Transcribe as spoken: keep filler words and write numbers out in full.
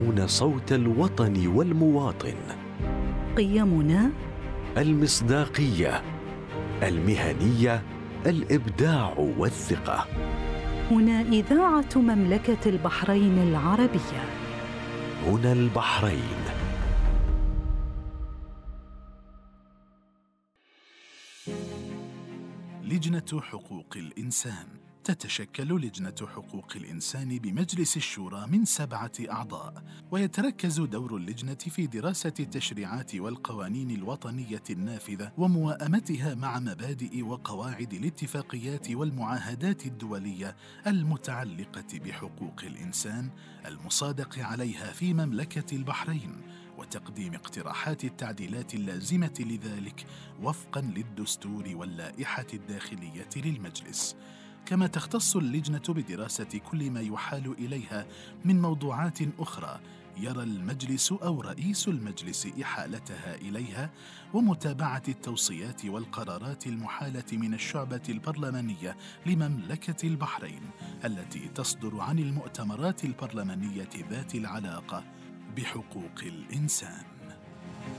هنا صوت الوطن والمواطن. قيمنا المصداقية، المهنية، الإبداع والثقة. هنا إذاعة مملكة البحرين العربية. هنا البحرين. لجنة حقوق الإنسان. تتشكل لجنة حقوق الإنسان بمجلس الشورى من سبعة أعضاء، ويتركز دور اللجنة في دراسة التشريعات والقوانين الوطنية النافذة وموائمتها مع مبادئ وقواعد الاتفاقيات والمعاهدات الدولية المتعلقة بحقوق الإنسان المصادق عليها في مملكة البحرين، وتقديم اقتراحات التعديلات اللازمة لذلك وفقاً للدستور واللائحة الداخلية للمجلس. كما تختص اللجنة بدراسة كل ما يحال إليها من موضوعات أخرى يرى المجلس أو رئيس المجلس إحالتها إليها، ومتابعة التوصيات والقرارات المحالة من الشعبة البرلمانية لمملكة البحرين التي تصدر عن المؤتمرات البرلمانية ذات العلاقة بحقوق الإنسان.